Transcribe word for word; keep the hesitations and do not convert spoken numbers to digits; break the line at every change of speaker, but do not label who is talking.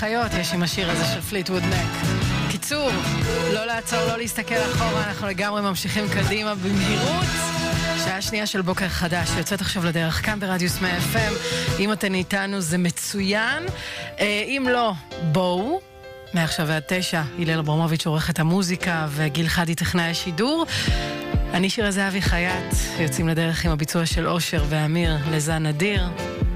חיות יש עם השיר הזה של פליטווד מק. קיצור, לא לעצור, לא להסתכל אחורה, אנחנו לגמרי ממשיכים קדימה במהירות. שעה שנייה של בוקר חדש, יוצאת עכשיו לדרך כאן ברדיוס מאה אף אם. אם אתן איתנו זה מצוין, אם לא, בואו. מעכשיו ועד תשע, הלל אברמוביץ' עורכת המוזיקה וגיל חדי טכנאי השידור. אני שירה זהבי חייט, יוצאים לדרך עם הביצוע של אושר ואמיר לזן נדיר.